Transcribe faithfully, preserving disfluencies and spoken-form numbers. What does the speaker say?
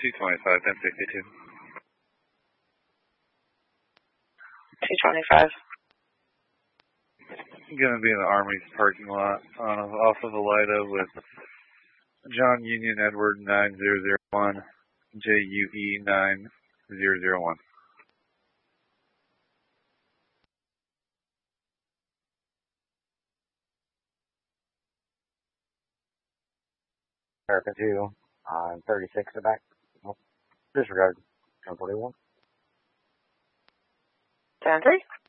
two twenty-five, ten sixty-two. two twenty-five. Going to be in the Army's parking lot on off of Elida with John Union Edward nine zero zero one, J U E nine zero zero one. America two, on thirty-six in the back. Disregard, ten forty-one. ten three.